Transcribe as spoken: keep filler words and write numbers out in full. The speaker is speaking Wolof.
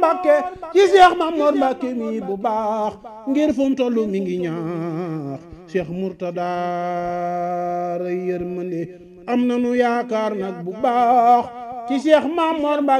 Mbàkke ci Seex Mamor Mbàkke mi bu baax ngir fu mu tollu mi ngi ñaax Seex Murtada rey yërmande am nanu yaakaar nag bu baax ci Seex Mamor Mbàkke